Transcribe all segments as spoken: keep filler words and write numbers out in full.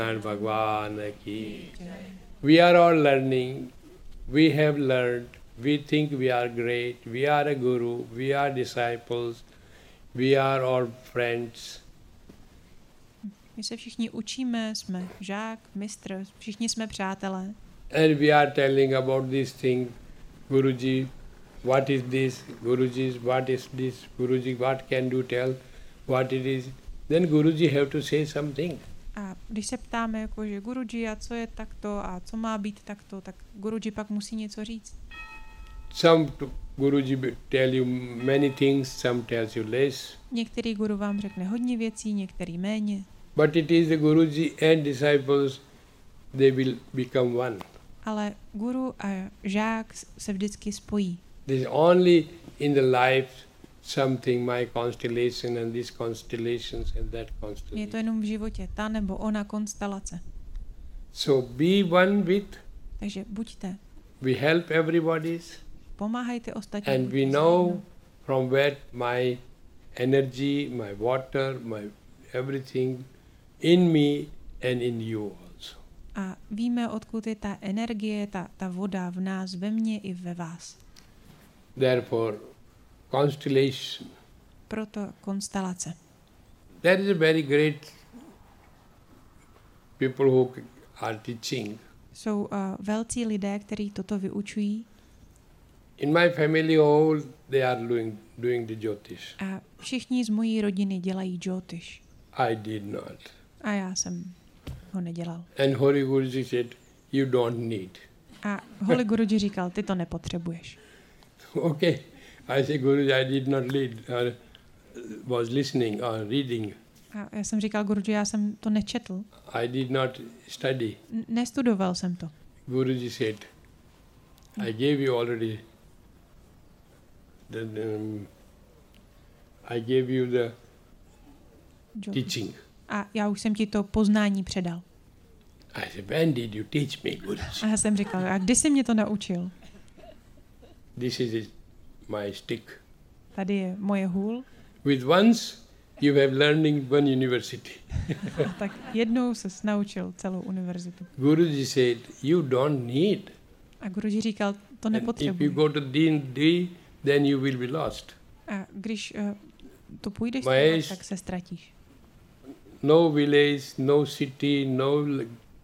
Bhagwan ki. We are all learning. We have learned. We think we are great. We are a guru. We are disciples. We are all friends. My se všichni učíme, jsme žák, mistr, všichni jsme přátelé. And we are telling about these things. Guruji, what is this? Guruji, what is this? Guruji, what can you tell? What it is? Then Guruji have to say something. A když se ptáme, jako, že Guruji, a co je takto a co má být takto, tak Guruji pak musí něco říct. Some Guruji tell you many things, some tells you less. Některý guru vám řekne hodně věcí, některý méně. But it is the Guruji and disciples, they will become one. Ale guru a žák se vždycky spojí. There is only in the life something, my constellation and these constellations and that constellation. Je to jenom v životě ta nebo ona konstelace. So be one with, Takže buďte, we help everybody, pomáhajte ostatním. and we know from where my energy, my water, my everything in me and in you also. A víme, odkud je ta energie, ta, ta voda v nás, ve mně i ve vás. Therefore, constellation. Proto konstelace. There is a very great people who are teaching. Jsou uh, velcí lidé, kteří toto vyučují. In my family all they are doing doing the Jyotish. A všichni z mojí rodiny dělají Jyotish. I did not. A já jsem ho nedělal. And Hori Guruji said, you don't need. A Holy Guruji říkal, ty to nepotřebuješ. Okay. I said, Guruji, I did not lead or was listening or reading. A já jsem říkal Guruji, já jsem to nečetl. I did not study. N- nestudoval jsem to. Guruji said, I gave you already the, um, I gave you the Jyotish. teaching. A já už jsem ti to poznání předal. I said, when did you teach me, Guruji? A já jsem říkal, a kdy jsi mě to naučil? This is it, my stick. Tady je moje hůl. With once you have learning one university. A tak jednou ses naučil celou univerzitu. Guruji said, you don't need. A Guruji říkal, to And if nepotřebuješ. you go to D and D, then you will be lost. A když uh, to půjdeš, Mahesh, tak se ztratíš. No village, no city, no uh,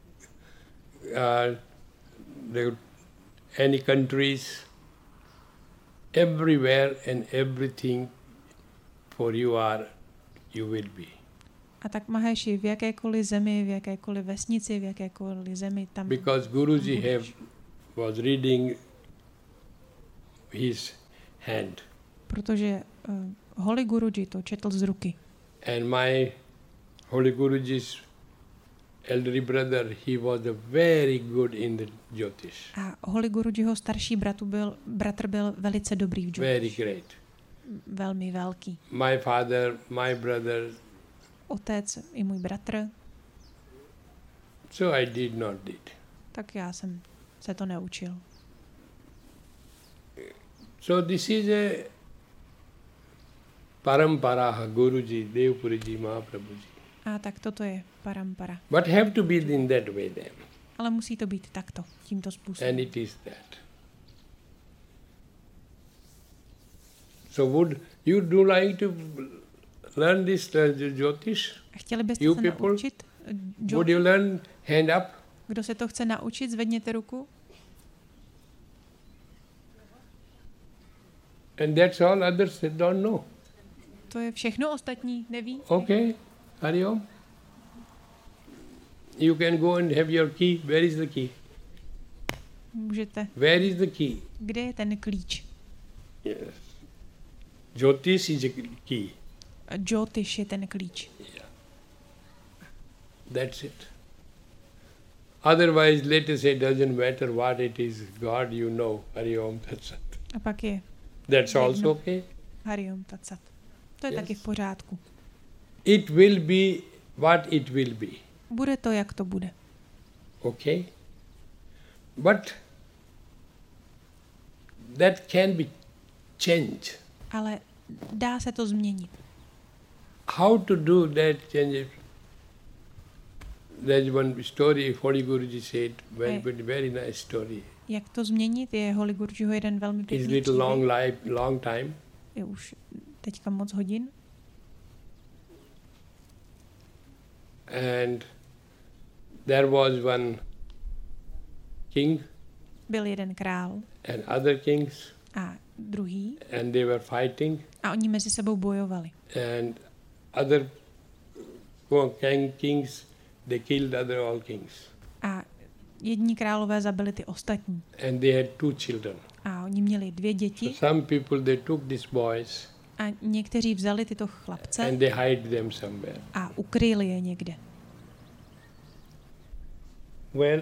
the, any countries, everywhere and everything for you are, you will be. A tak Maheši, v jakékoliv zemi, v jakékoliv vesnici, v jakékoliv zemi, tam... Because Guruji have, was reading his hand. Protože uh, Holy Guruji to četl z ruky. And my Holy Guruji's elderly brother, he was a very good in the Jyotish. A Holy Gurujiho starší bratu byl, bratr byl velice dobrý v Very Jyotish. great. Velmi velký. My father, my brother, Otec i můj bratr, so I did not did. tak já jsem se to neučil. So this is a parampara, Guruji, Devpuriji, Mahaprabhuji. A tak toto je parampara. But have to be in that way then. Ale musí to být takto, tímto způsobem. And it is that. So would you do like to learn this uh, Jyotish? Chtěli byste You se people? naučit? uh, Would Jyotish? you learn hand up? Kdo se to chce naučit, zvedněte ruku. And that's all, others they don't know. To je všechno, ostatní neví. Okay, Hari Om. You can go and have your key. Where is the key? Můžete. Where is the key? Kde je ten klíč? Yes. Jyotish is a key. Jyotish je ten klíč. That's it. Otherwise, let us say, doesn't matter what it is, God you know, Hari Om Tat Sat. A pak je That's Jedno. also okay. Hari Om Tat Sat. To je Yes. taky v pořádku. It will be what it will be. Bude to, jak to bude. Okay? But that can be changed. Ale dá se to změnit. How to do that change? there's one story Holy Guruji said, very, Eh. very, very nice story. Jak to změnit, je Holy Gurujiho jeden velmi It's pěkný little long příběh. life, long time. Je už teďka moc hodin. And there was one king Byl jeden král and other kings, a druhý and they were fighting. a oni mezi sebou bojovali. And other king, kings, they killed other all kings. A jedni králové zabili ty ostatní. And they had two children. A oni měli dvě So děti some people, they took these boys a někteří vzali tyto chlapce and they hide them somewhere. a ukryli je někde. Well,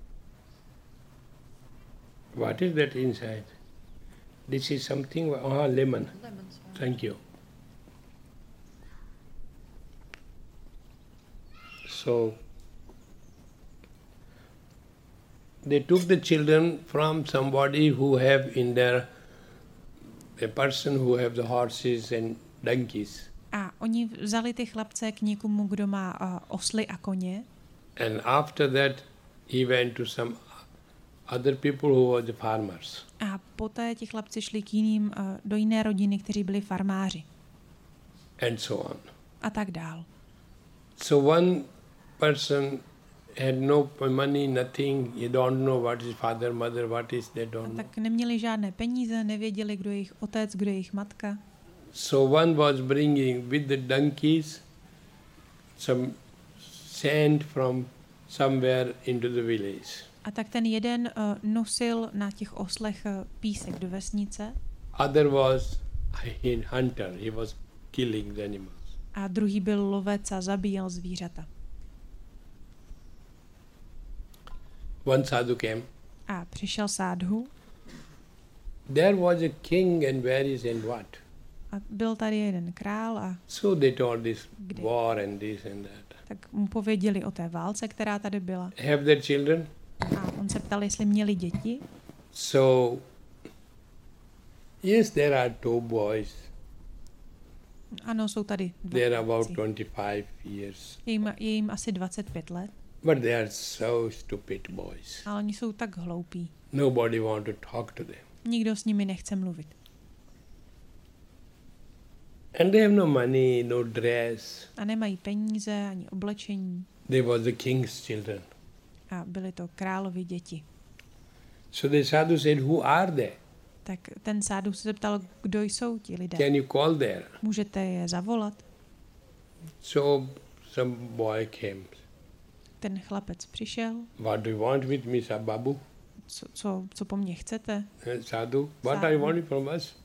what is that inside? This is something, ah, lemon. Thank you. So, they took the children from somebody who have in their, a person who have the horses and donkeys. A oni vzali ty chlapce k někomu, kdo má uh, osly a koně. And after that, he went to some other people who were the farmers. A poté ti chlapci šli k jiným, uh, do jiné rodiny, kteří byli farmáři. And so on. A tak dál. So one person had no money, nothing. You don't know what is father, mother, what is they A don't know. tak neměli žádné peníze, nevěděli, kdo je jejich otec, kdo je jejich matka. So one was bringing with the donkeys some sand from somewhere into the village. A tak ten jeden uh, nosil na těch oslech uh, písek do vesnice Other was a hunter. He was killing the animals. a druhý byl lovec a zabíjel zvířata. One sadhu came. A přišel sádhu There was a king and where is and what. a byl tady jeden král a So they told this Kde? war and this and that. tak mu pověděli o té válce, která tady byla. Have their children? A on se ptal, jestli měli děti. So, yes, there are two boys. Ano, jsou tady dva They're about chlapci. twenty-five years. Je jim, je jim asi dvacet pět let, But they are so stupid boys. ale oni jsou tak hloupí. Nobody want to talk to them. Nikdo s nimi nechce mluvit. And they have no money, no dress. A nemají peníze ani oblečení. They were the king's children. A byly to královy děti. So the sadhu said, who are they? Tak ten sádu se zeptal, kdo jsou ti lidé. Can you call there? Můžete je zavolat? So some boy came. Ten chlapec přišel. What do you want with me, Babu? Co, co, co po mně chcete? Sadhu, what Sadhu. are you wanting from us?